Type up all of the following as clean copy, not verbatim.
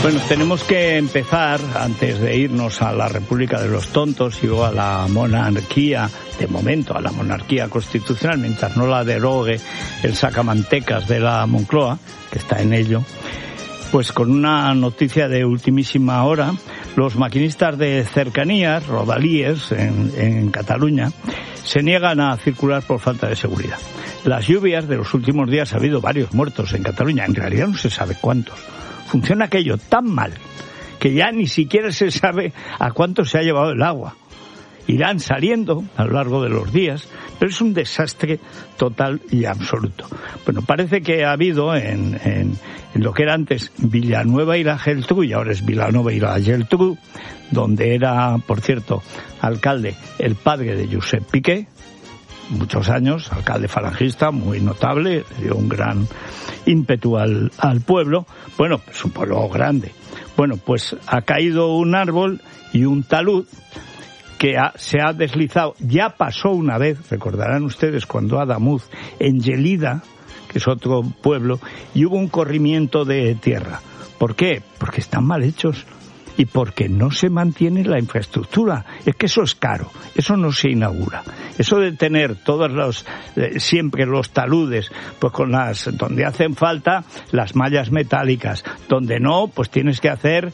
Bueno, tenemos que empezar, antes de irnos a la República de los Tontos y luego a la monarquía, de momento a la monarquía constitucional, mientras no la derogue el sacamantecas de la Moncloa, que está en ello, pues con una noticia de ultimísima hora. Los maquinistas de cercanías, Rodalies, en Cataluña, se niegan a circular por falta de seguridad. Las lluvias de los últimos días ha habido varios muertos en Cataluña, en realidad no se sabe cuántos. Funciona aquello tan mal que ya ni siquiera se sabe a cuánto se ha llevado el agua. Irán saliendo a lo largo de los días, pero es un desastre total y absoluto. Bueno, parece que ha habido en lo que era antes Villanueva y la Geltrú, y ahora es Vilanova y la Geltrú, donde era, por cierto, alcalde el padre de Josep Piqué, muchos años, alcalde falangista, muy notable, dio un gran ímpetu al pueblo. Bueno, es un pueblo grande. Bueno, pues ha caído un árbol y un talud que se ha deslizado. Ya pasó una vez, recordarán ustedes, cuando Adamuz, en Gelida, que es otro pueblo, y hubo un corrimiento de tierra. ¿Por qué? Porque están mal hechos y porque no se mantiene la infraestructura. Es que eso es caro, eso no se inaugura. Eso de tener siempre los taludes, pues con donde hacen falta las mallas metálicas, donde no, pues tienes que hacer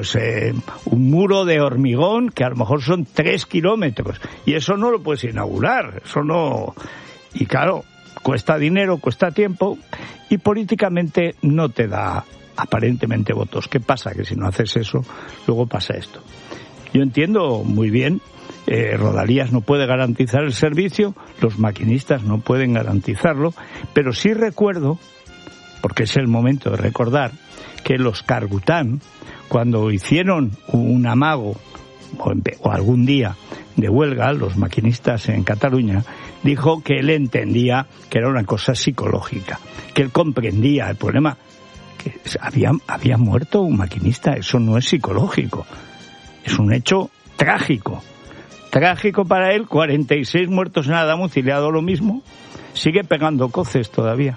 un muro de hormigón que a lo mejor son 3 kilómetros, y eso no lo puedes inaugurar, eso no. Y claro, cuesta dinero, cuesta tiempo, y políticamente no te da aparentemente votos. ¿Qué pasa? Que si no haces eso, luego pasa esto. Yo entiendo muy bien, Rodalías no puede garantizar el servicio, los maquinistas no pueden garantizarlo, pero sí recuerdo, porque es el momento de recordar, que los Cargután, cuando hicieron un amago o algún día de huelga, los maquinistas en Cataluña, dijo que él entendía que era una cosa psicológica, que él comprendía el problema. Que había muerto un maquinista, eso no es psicológico, es un hecho trágico para él. 46 muertos en Adamuz, y le ha dado lo mismo, sigue pegando coces todavía.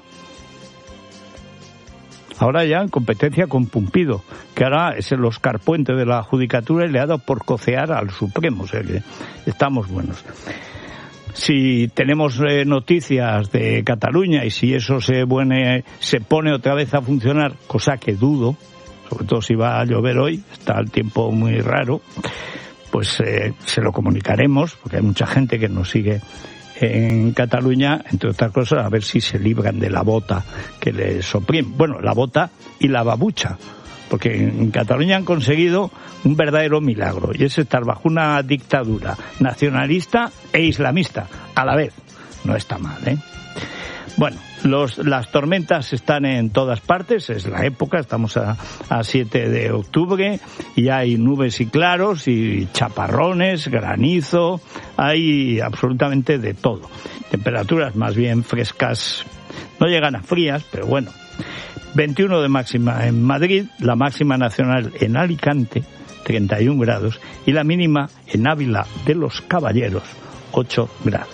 Ahora ya en competencia con Pumpido, que ahora es el Oscar Puente de la judicatura, y le ha dado por cocear al Supremo, o sea que estamos buenos. Si tenemos noticias de Cataluña y si eso se pone otra vez a funcionar, cosa que dudo, sobre todo si va a llover hoy, está el tiempo muy raro, pues se lo comunicaremos, porque hay mucha gente que nos sigue en Cataluña, entre otras cosas, a ver si se libran de la bota que les oprime. Bueno, la bota y la babucha, porque en Cataluña han conseguido un verdadero milagro, y es estar bajo una dictadura nacionalista e islamista a la vez. No está mal, ¿eh? Bueno, las tormentas están en todas partes, es la época, estamos a 7 de octubre, y hay nubes y claros, y chaparrones, granizo, hay absolutamente de todo. Temperaturas más bien frescas, no llegan a frías, pero bueno. 21 de máxima en Madrid, la máxima nacional en Alicante, 31 grados, y la mínima en Ávila de los Caballeros, 8 grados.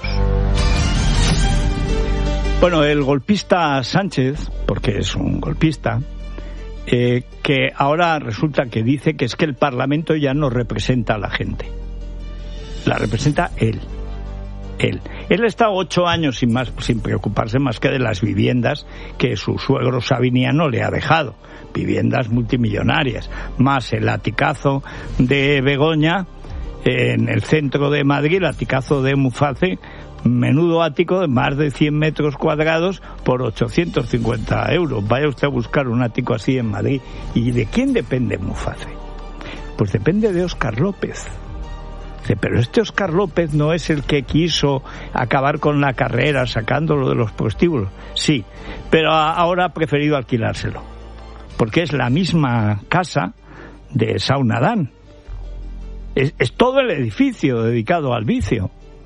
Bueno, el golpista Sánchez, porque es un golpista, que ahora resulta que dice que es que el Parlamento ya no representa a la gente. La representa él. Él ha estado 8 años sin preocuparse más que de las viviendas que su suegro Sabiniano le ha dejado. Viviendas multimillonarias, más el aticazo de Begoña en el centro de Madrid, el aticazo de Muface, menudo ático de más de 100 metros cuadrados por 850 euros. Vaya usted a buscar un ático así en Madrid. ¿Y de quién depende Muface? Pues depende de Óscar López. Pero este Óscar López no es el que quiso acabar con la carrera sacándolo de los prostíbulos. Sí, pero ahora ha preferido alquilárselo, porque es la misma casa de Saunadán. Es todo el edificio dedicado al vicio.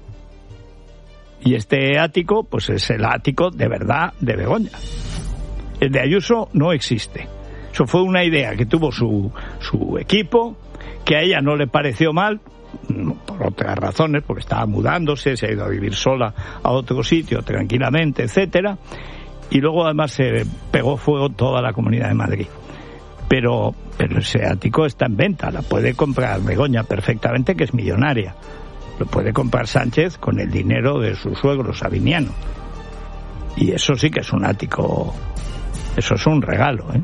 Y este ático, pues es el ático de verdad de Begoña. El de Ayuso no existe. Eso fue una idea que tuvo su equipo, que a ella no le pareció mal, por otras razones, porque estaba mudándose, se ha ido a vivir sola a otro sitio tranquilamente, etcétera, y luego además se pegó fuego toda la Comunidad de Madrid. Pero ese ático está en venta, la puede comprar Begoña perfectamente, que es millonaria. Lo puede comprar Sánchez con el dinero de su suegro Sabiniano. Y eso sí que es un ático, eso es un regalo, ¿eh?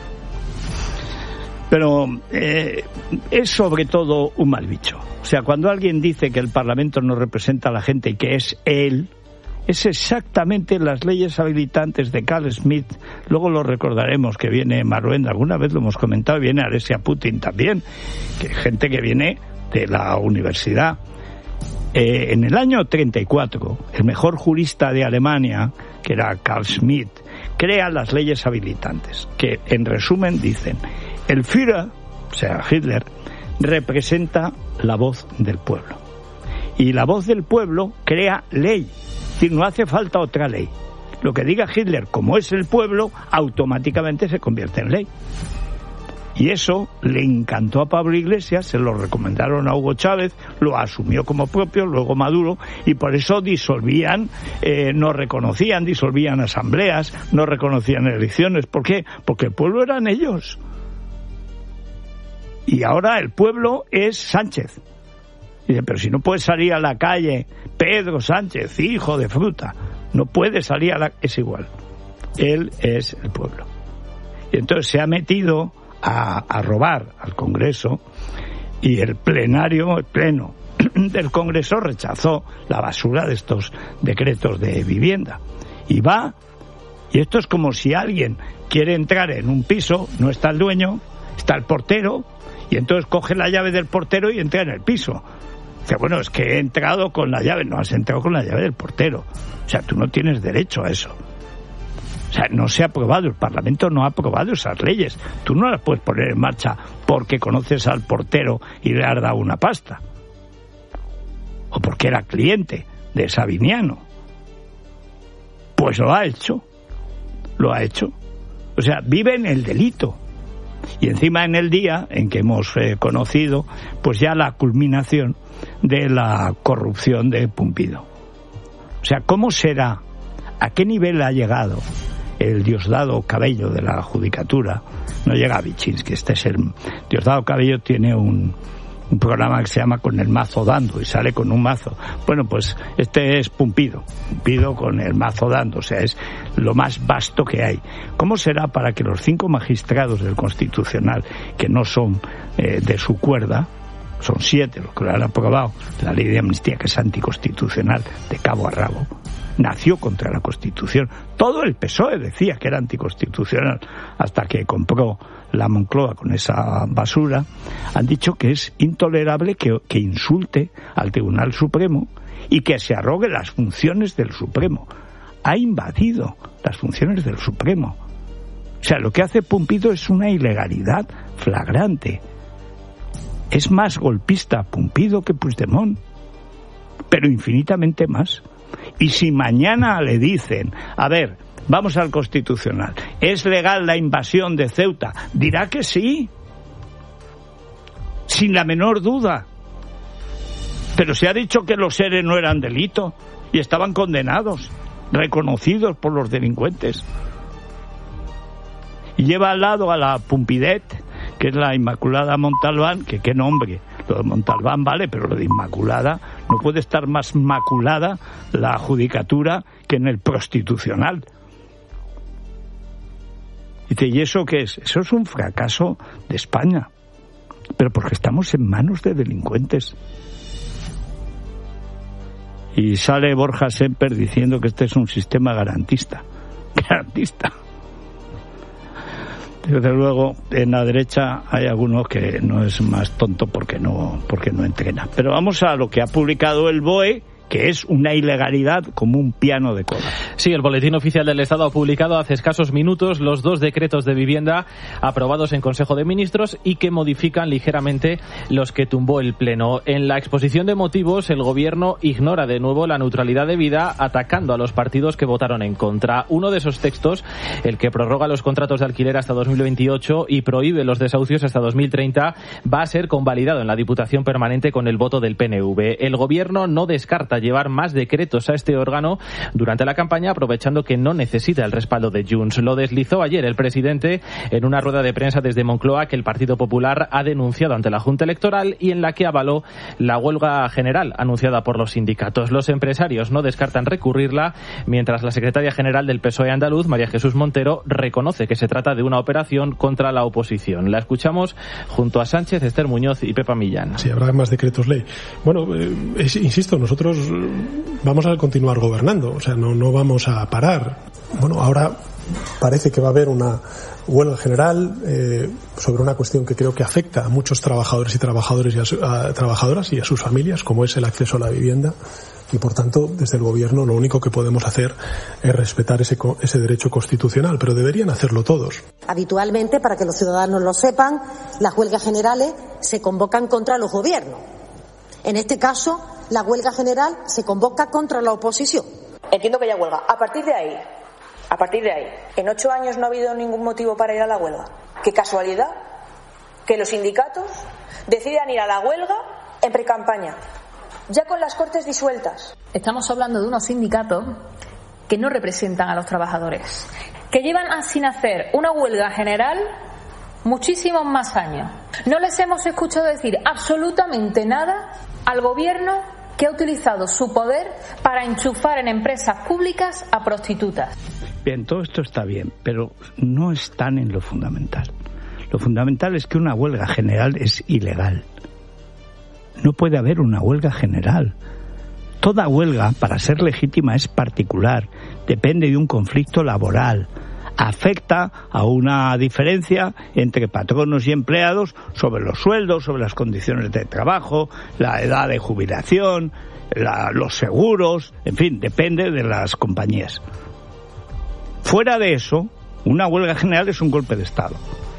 Pero es sobre todo un mal bicho. O sea, cuando alguien dice que el Parlamento no representa a la gente y que es él, es exactamente las leyes habilitantes de Carl Schmitt. Luego lo recordaremos que viene Maruenda, alguna vez lo hemos comentado, viene Alesia Putin también, que gente que viene de la universidad. En el año 34, el mejor jurista de Alemania, que era Carl Schmitt, crea las leyes habilitantes, que en resumen dicen: el Führer, o sea, Hitler, representa la voz del pueblo. Y la voz del pueblo crea ley. Es decir, no hace falta otra ley. Lo que diga Hitler, como es el pueblo, automáticamente se convierte en ley. Y eso le encantó a Pablo Iglesias, se lo recomendaron a Hugo Chávez, lo asumió como propio, luego Maduro, y por eso disolvían, no reconocían, disolvían asambleas, no reconocían elecciones. ¿Por qué? Porque el pueblo eran ellos. Y ahora el pueblo es Sánchez. Dice, pero si no puede salir a la calle Pedro Sánchez, hijo de fruta, no puede salir a la... Es igual, él es el pueblo. Y entonces se ha metido a robar al Congreso, y el pleno del Congreso rechazó la basura de estos decretos de vivienda. Y va, y esto es como si alguien quiere entrar en un piso, no está el dueño, está el portero, y entonces coge la llave del portero y entra en el piso. Dice, bueno, es que he entrado con la llave. No, has entrado con la llave del portero. O sea, tú no tienes derecho a eso. O sea, no se ha aprobado, el Parlamento no ha aprobado esas leyes. Tú no las puedes poner en marcha porque conoces al portero y le has dado una pasta. O porque era cliente de Sabiniano. Pues lo ha hecho. Lo ha hecho. O sea, vive en el delito. Y encima en el día en que hemos conocido pues ya la culminación de la corrupción de Pumpido. O sea, ¿cómo será? ¿A qué nivel ha llegado el Diosdado Cabello de la judicatura? No llega a Vichinsky, este es el... Diosdado Cabello tiene un programa que se llama Con el mazo dando, y sale con un mazo. Bueno, pues este es Pumpido con el mazo dando, o sea, es lo más vasto que hay. ¿Cómo será para que los 5 magistrados del Constitucional, que no son de su cuerda, son 7 los que lo han aprobado, la ley de amnistía, que es anticonstitucional de cabo a rabo, nació contra la Constitución? Todo el PSOE decía que era anticonstitucional, hasta que compró la Moncloa con esa basura. Han dicho que es intolerable que insulte al Tribunal Supremo y que se arrogue las funciones del Supremo. Ha invadido las funciones del Supremo. O sea, lo que hace Pumpido es una ilegalidad flagrante. Es más golpista Pumpido que Puigdemont, pero infinitamente más. Y si mañana le dicen, a ver, vamos al Constitucional, ¿es legal la invasión de Ceuta?, dirá que sí, sin la menor duda. Pero se ha dicho que los ERE no eran delito y estaban condenados, reconocidos por los delincuentes. Y lleva al lado a la Pumpidet, que es la Inmaculada Montalbán, que qué nombre. Lo de Montalbán vale, pero lo de Inmaculada, no puede estar más maculada la judicatura que en el Prostitucional. Dice, ¿y eso qué es? Eso es un fracaso de España, pero porque estamos en manos de delincuentes. Y sale Borja Semper diciendo que este es un sistema garantista. Garantista. Desde luego, en la derecha hay algunos que no es más tonto porque no entrena. Pero vamos a lo que ha publicado el BOE, que es una ilegalidad como un piano de cola. Sí, el Boletín Oficial del Estado ha publicado hace escasos minutos los 2 decretos de vivienda aprobados en Consejo de Ministros y que modifican ligeramente los que tumbó el Pleno. En la exposición de motivos, el Gobierno ignora de nuevo la neutralidad de vida, atacando a los partidos que votaron en contra. Uno de esos textos, el que prorroga los contratos de alquiler hasta 2028 y prohíbe los desahucios hasta 2030, va a ser convalidado en la Diputación Permanente con el voto del PNV. El Gobierno no descarta hasta llevar más decretos a este órgano durante la campaña, aprovechando que no necesita el respaldo de Junts. Lo deslizó ayer el presidente en una rueda de prensa desde Moncloa que el Partido Popular ha denunciado ante la Junta Electoral y en la que avaló la huelga general anunciada por los sindicatos. Los empresarios no descartan recurrirla, mientras la secretaria general del PSOE andaluz, María Jesús Montero, reconoce que se trata de una operación contra la oposición. La escuchamos junto a Sánchez, Esther Muñoz y Pepa Millán. Sí, habrá más decretos ley. Bueno, insisto, nosotros vamos a continuar gobernando, o sea, no vamos a parar. Bueno, ahora parece que va a haber una huelga general sobre una cuestión que creo que afecta a muchos trabajadores y trabajadoras y a sus familias, como es el acceso a la vivienda. Y, por tanto, desde el Gobierno lo único que podemos hacer es respetar ese derecho constitucional, pero deberían hacerlo todos. Habitualmente, para que los ciudadanos lo sepan, las huelgas generales se convocan contra los gobiernos. En este caso, la huelga general se convoca contra la oposición. Entiendo que haya huelga. A partir de ahí, en 8 años no ha habido ningún motivo para ir a la huelga. Qué casualidad que los sindicatos decidan ir a la huelga en precampaña, ya con las Cortes disueltas. Estamos hablando de unos sindicatos que no representan a los trabajadores, que llevan sin hacer una huelga general muchísimos más años. No les hemos escuchado decir absolutamente nada al Gobierno, que ha utilizado su poder para enchufar en empresas públicas a prostitutas. Bien, todo esto está bien, pero no están en lo fundamental. Lo fundamental es que una huelga general es ilegal. No puede haber una huelga general. Toda huelga, para ser legítima, es particular, depende de un conflicto laboral, afecta a una diferencia entre patronos y empleados sobre los sueldos, sobre las condiciones de trabajo, la edad de jubilación, los seguros, en fin, depende de las compañías. Fuera de eso, una huelga general es un golpe de Estado.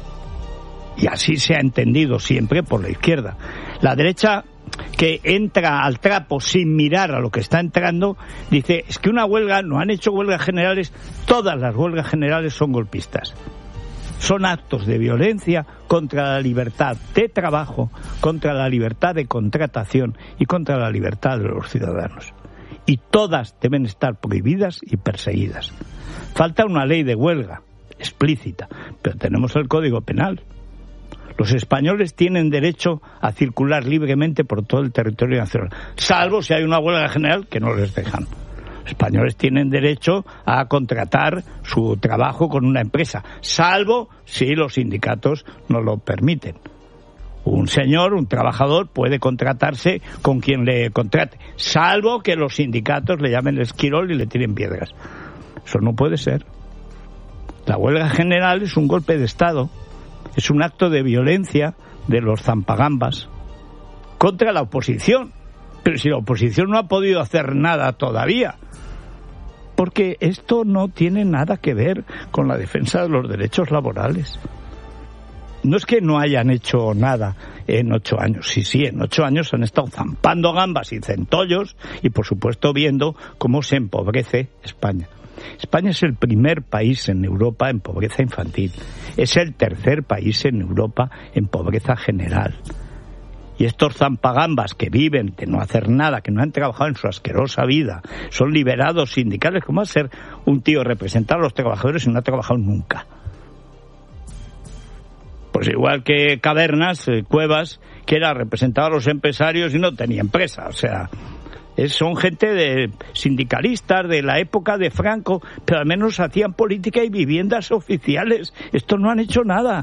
Y así se ha entendido siempre por la izquierda. La derecha, que entra al trapo sin mirar a lo que está entrando, dice, es que una huelga, no han hecho huelgas generales, todas las huelgas generales son golpistas. Son actos de violencia contra la libertad de trabajo, contra la libertad de contratación y contra la libertad de los ciudadanos. Y todas deben estar prohibidas y perseguidas. Falta una ley de huelga explícita, pero tenemos el Código Penal. Los españoles tienen derecho a circular libremente por todo el territorio nacional, salvo si hay una huelga general que no les dejan. Los españoles tienen derecho a contratar su trabajo con una empresa, salvo si los sindicatos no lo permiten. Un trabajador puede contratarse con quien le contrate, salvo que los sindicatos le llamen el esquirol y le tiren piedras. Eso no puede ser. La huelga general es un golpe de Estado. Es un acto de violencia de los zampagambas contra la oposición. Pero si la oposición no ha podido hacer nada todavía, porque esto no tiene nada que ver con la defensa de los derechos laborales. No es que no hayan hecho nada en 8 años. Sí, en 8 años han estado zampando gambas y centollos y, por supuesto, viendo cómo se empobrece España. España es el primer país en Europa en pobreza infantil. Es el tercer país en Europa en pobreza general. Y estos zampagambas que viven de no hacer nada, que no han trabajado en su asquerosa vida, son liberados sindicales. ¿Cómo va a ser un tío representar a los trabajadores si no ha trabajado nunca? Pues igual que Cavernas, Cuevas, que era representado a los empresarios y no tenía empresa. O sea, son gente de sindicalistas de la época de Franco, pero al menos hacían política y viviendas oficiales. Estos no han hecho nada.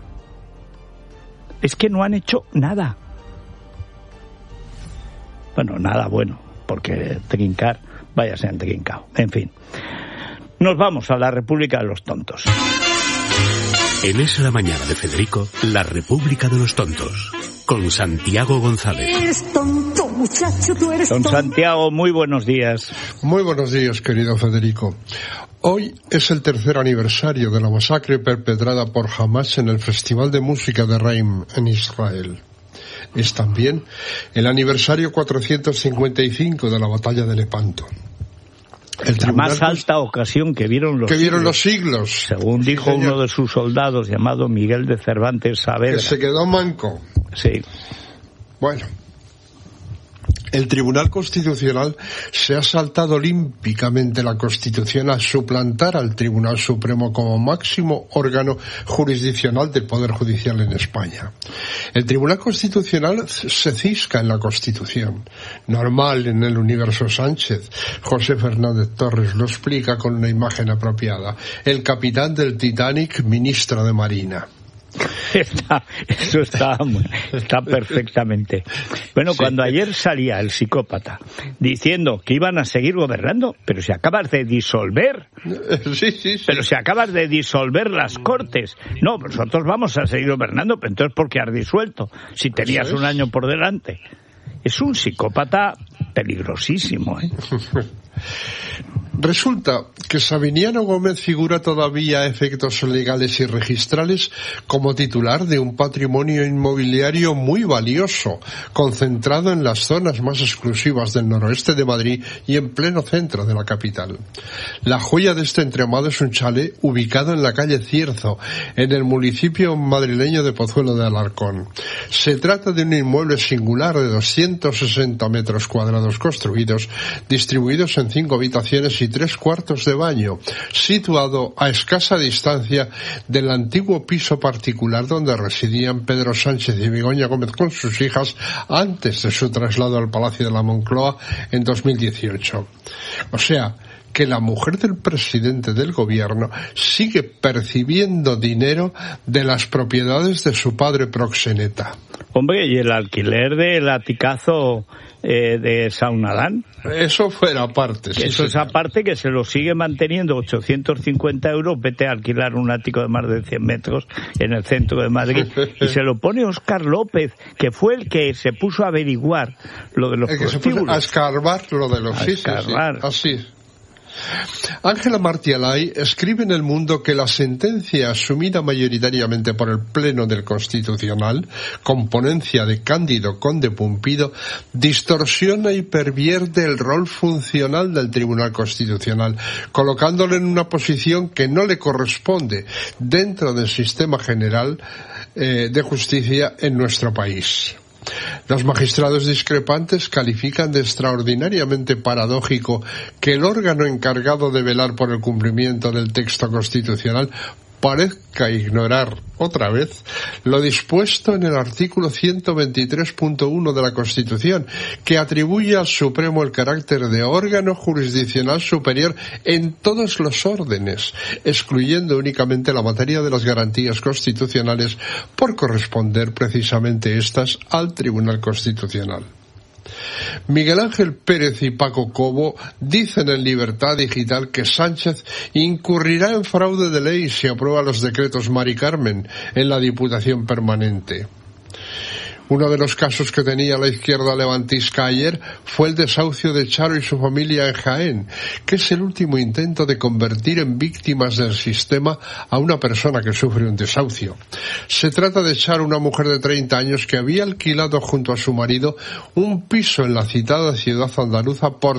Es que no han hecho nada. Bueno, nada bueno, porque trincar, vaya se han trincado. En fin, nos vamos a la República de los Tontos. En Es la Mañana de Federico, la República de los Tontos, con Santiago González. Eres tonto, muchacho, tú eres tonto. Don Santiago, muy buenos días. Muy buenos días, querido Federico. Hoy es el 3er aniversario de la masacre perpetrada por Hamas en el Festival de Música de Reim en Israel. Es también el aniversario 455 de la batalla de Lepanto. La más alta ocasión que vieron los siglos. Según dijo uno de sus soldados, llamado Miguel de Cervantes Saavedra. Que se quedó manco. Sí. Bueno. El Tribunal Constitucional se ha saltado olímpicamente la Constitución al suplantar al Tribunal Supremo como máximo órgano jurisdiccional del Poder Judicial en España. El Tribunal Constitucional se cisca en la Constitución. Normal en el universo Sánchez. José Fernández Torres lo explica con una imagen apropiada. El capitán del Titanic, ministro de Marina. Eso está perfectamente. Bueno, sí. Cuando ayer salía el psicópata diciendo que iban a seguir gobernando, pero si acabas de disolver, pero si acabas de disolver las Cortes, no, nosotros vamos a seguir gobernando, pero entonces ¿por qué has disuelto? Si tenías un año por delante. Es un psicópata peligrosísimo, ¿eh? Resulta que Sabiniano Gómez figura todavía a efectos legales y registrales como titular de un patrimonio inmobiliario muy valioso, concentrado en las zonas más exclusivas del noroeste de Madrid y en pleno centro de la capital. La joya de este entramado es un chalet ubicado en la calle Cierzo, en el municipio madrileño de Pozuelo de Alarcón. Se trata de un inmueble singular de 260 metros cuadrados construidos, distribuidos en 5 habitaciones y 3 cuartos de baño, situado a escasa distancia del antiguo piso particular donde residían Pedro Sánchez y Begoña Gómez con sus hijas antes de su traslado al Palacio de la Moncloa en 2018. O sea, que la mujer del presidente del gobierno sigue percibiendo dinero de las propiedades de su padre proxeneta. Hombre, ¿y el alquiler del aticazo de Saunadán? Eso fuera aparte. Sí, eso es aparte, que se lo sigue manteniendo 850 euros. Vete a alquilar un ático de más de 100 metros en el centro de Madrid y se lo pone Óscar López, que fue el que se puso a averiguar lo de los prostíbulos. A escarbar lo de los escarbar. Así. Ángela Martialay escribe en El Mundo que la sentencia asumida mayoritariamente por el Pleno del Constitucional, con ponencia de Cándido Conde Pumpido, distorsiona y pervierte el rol funcional del Tribunal Constitucional, colocándolo en una posición que no le corresponde dentro del sistema general de justicia en nuestro país. Los magistrados discrepantes califican de extraordinariamente paradójico que el órgano encargado de velar por el cumplimiento del texto constitucional parezca ignorar otra vez lo dispuesto en el artículo 123.1 de la Constitución, que atribuye al Supremo el carácter de órgano jurisdiccional superior en todos los órdenes, excluyendo únicamente la materia de las garantías constitucionales por corresponder precisamente estas al Tribunal Constitucional. Miguel Ángel Pérez y Paco Cobo dicen en Libertad Digital que Sánchez incurrirá en fraude de ley si aprueba los decretos Mari Carmen en la Diputación Permanente. Uno de los casos que tenía la izquierda levantisca ayer fue el desahucio de Charo y su familia en Jaén, que es el último intento de convertir en víctimas del sistema a una persona que sufre un desahucio. Se trata de Charo, una mujer de 30 años que había alquilado junto a su marido un piso en la citada ciudad andaluza por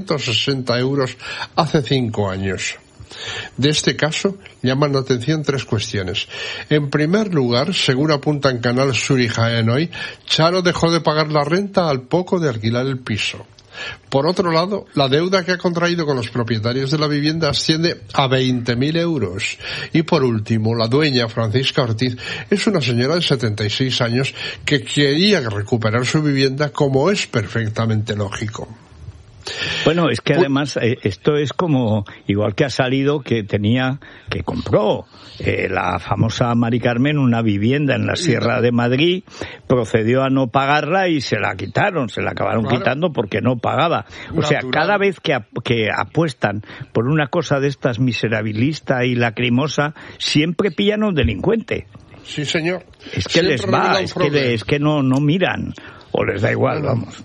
360 euros hace 5 años. De este caso llaman la atención 3 cuestiones. En primer lugar, según apunta en Canal Sur y Jaén Hoy, Charo dejó de pagar la renta al poco de alquilar el piso. Por otro lado, la deuda que ha contraído con los propietarios de la vivienda asciende a 20.000 euros. Y por último, la dueña, Francisca Ortiz, es una señora de 76 años que quería recuperar su vivienda, como es perfectamente lógico. Bueno, es que además esto es como, igual que ha salido que compró la famosa Mari Carmen una vivienda en la Sierra de Madrid, procedió a no pagarla y se la quitaron, se la acabaron quitando porque no pagaba. O sea, cada vez que apuestan por una cosa de estas miserabilista y lacrimosa, siempre pillan a un delincuente. Sí, señor. Es que siempre les va, es que no miran, o les da igual, vamos.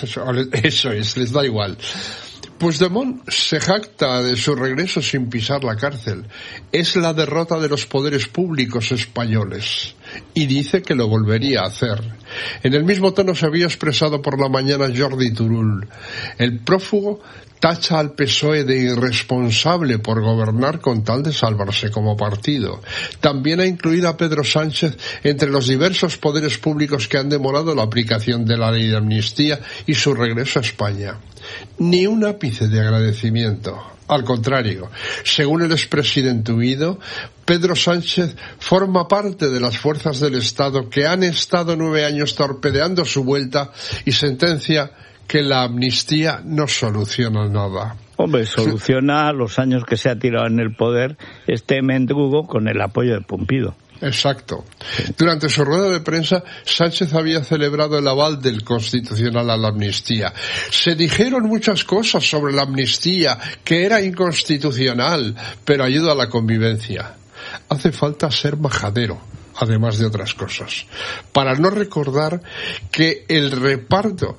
Eso es, les da igual. Puigdemont se jacta de su regreso sin pisar la cárcel. Es la derrota de los poderes públicos españoles. y dice que lo volvería a hacer. En el mismo tono se había expresado por la mañana Jordi Turull. El prófugo tacha al PSOE de irresponsable por gobernar con tal de salvarse como partido. También ha incluido a Pedro Sánchez entre los diversos poderes públicos que han demorado la aplicación de la ley de amnistía y su regreso a España. Ni un ápice de agradecimiento. Al contrario, según el expresidente huido, Pedro Sánchez forma parte de las fuerzas del Estado que han estado 9 años torpedeando su vuelta y sentencia que la amnistía no soluciona nada. Hombre, soluciona los años que se ha tirado en el poder este mendrugo con el apoyo de Pumpido. Exacto. Durante su rueda de prensa, Sánchez había celebrado el aval del Constitucional a la amnistía. Se dijeron muchas cosas sobre la amnistía, que era inconstitucional, pero ayuda a la convivencia. Hace falta ser majadero, además de otras cosas, para no recordar que el reparo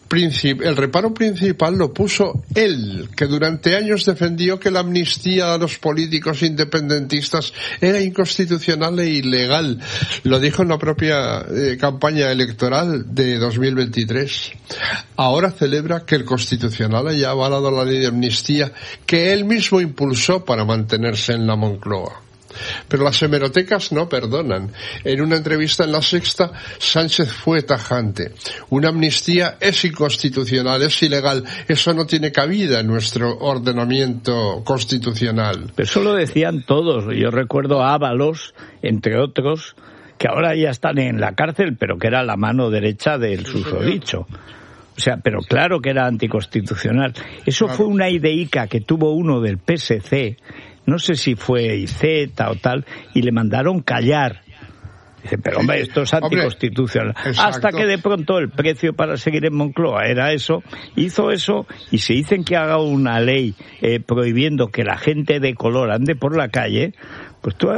principal lo puso él, que durante años defendió que la amnistía a los políticos independentistas era inconstitucional e ilegal. Lo dijo en la propia campaña electoral de 2023. Ahora celebra que el Constitucional haya avalado la ley de amnistía que él mismo impulsó para mantenerse en la Moncloa. Pero las hemerotecas no perdonan. En una entrevista en La Sexta, Sánchez fue tajante. Una amnistía es inconstitucional, es ilegal. Eso no tiene cabida en nuestro ordenamiento constitucional. Pero eso lo decían todos. Yo recuerdo a Ábalos, entre otros, que ahora ya están en la cárcel, pero que era la mano derecha del susodicho. O sea, pero claro que era anticonstitucional. Eso claro. Fue una ideica que tuvo uno del PSC, no sé si fue IZ o tal, y le mandaron callar. Dice, pero hombre, esto es anticonstitucional. Hasta que de pronto el precio para seguir en Moncloa era eso, hizo eso, y si dicen que haga una ley prohibiendo que la gente de color ande por la calle, pues tú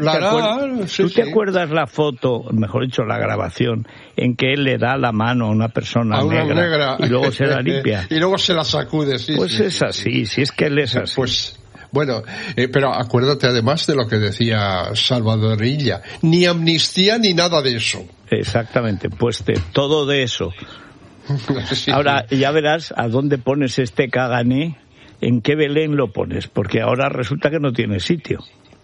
te acuerdas la foto, mejor dicho, la grabación, en que él le da la mano a una persona negra y luego se la limpia. Y luego se la sacude, sí. Pues sí, es así, si es que él es así. Pues... Bueno, pero acuérdate además de lo que decía Salvador Illa. Ni amnistía ni nada de eso. Exactamente, pues todo de eso. Sí. Ahora ya verás a dónde pones este cagané, en qué Belén lo pones, porque ahora resulta que no tiene sitio.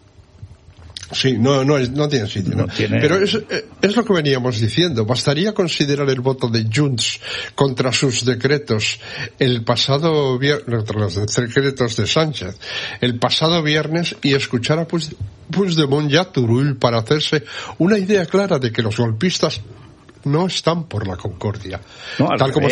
Sí, no tiene sitio. No. Pero es lo que veníamos diciendo. Bastaría considerar el voto de Junts contra sus decretos el pasado viernes, contra los decretos de Sánchez, el pasado viernes, y escuchar a Puigdemont y a Turull para hacerse una idea clara de que los golpistas no están por la concordia. No, tal como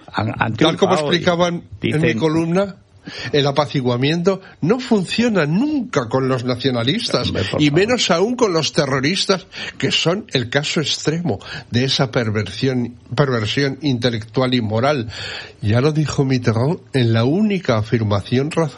explicaban en mi columna. El apaciguamiento no funciona nunca con los nacionalistas, y menos aún con los terroristas, que son el caso extremo de esa perversión intelectual y moral. Ya lo dijo Mitterrand en la única afirmación razonable